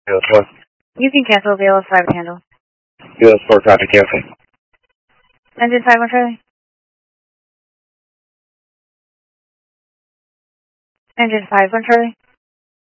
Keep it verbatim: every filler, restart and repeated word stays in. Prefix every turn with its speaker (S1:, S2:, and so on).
S1: U S four.
S2: You can cancel the L S five handle.
S1: U S four, copy, cancel.
S2: Engine five one Charlie. Engine five one Charlie.